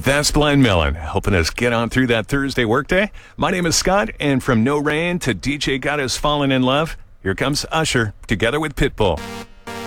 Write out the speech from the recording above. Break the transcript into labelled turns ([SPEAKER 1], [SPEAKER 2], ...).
[SPEAKER 1] That's Blind Melon, helping us get on through that Thursday workday. My name is Scott, and from No Rain to DJ Got Us Falling in Love, here comes Usher, together with Pitbull.